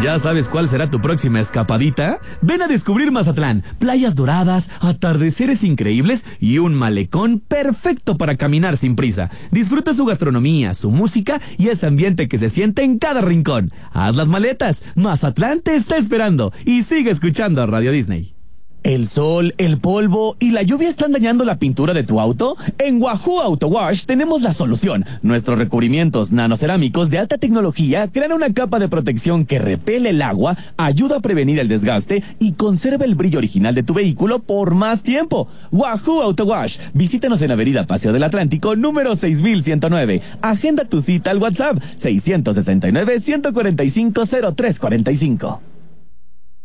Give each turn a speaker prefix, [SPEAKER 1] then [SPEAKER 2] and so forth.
[SPEAKER 1] ¿Ya sabes cuál será tu próxima escapadita? Ven a descubrir Mazatlán, playas doradas, atardeceres increíbles y un malecón perfecto para caminar sin prisa. Disfruta su gastronomía, su música y ese ambiente que se siente en cada rincón. Haz las maletas, Mazatlán te está esperando y sigue escuchando Radio Disney. ¿El sol, el polvo y la lluvia están dañando la pintura de tu auto? En Wahoo Auto Wash tenemos la solución. Nuestros recubrimientos nanocerámicos de alta tecnología crean una capa de protección que repele el agua, ayuda a prevenir el desgaste y conserva el brillo original de tu vehículo por más tiempo. Wahoo Auto Wash. Visítanos en Avenida Paseo del Atlántico, número 6109. Agenda tu cita al WhatsApp 669-145-0345.